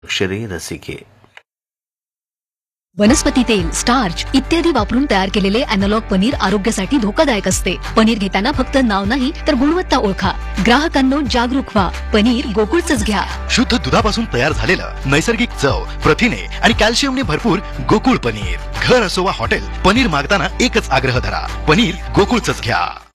अक्षरे रसिके. वनस्पती तेल, स्टार्च इत्यादी वापरून तयार केलेले अॅनालॉग पनीर आरोग्यासाठी धोकादायक असते. पनीर घेताना फक्त नाव नाही तर गुणवत्ता ओळखा. ग्राहकांनो जागरूक व्हा. पनीर गोकुळचंच घ्या. शुद्ध दुधापासून तयार झालेलं नैसर्गिक चव, प्रथिने आणि कॅल्शियमने भरपूर गोकुळ पनीर. घर असो वा हॉटेल, पनीर मागताना एकच आग्रह धरा, पनीर गोकुळचंच घ्या.